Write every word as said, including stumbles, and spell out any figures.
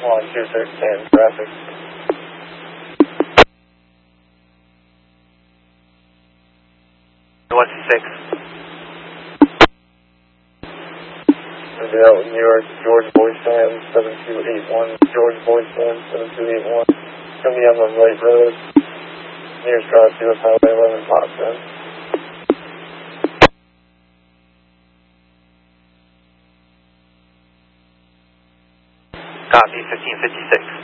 one two six ten traffic. one two six. Out New York, George Boy Sam, seven two eight one, George Boy Sam, seven two eight one. Come me up on Wright Road, nearest cross U S Highway eleven, Boston. Copy, fifteen fifty-six.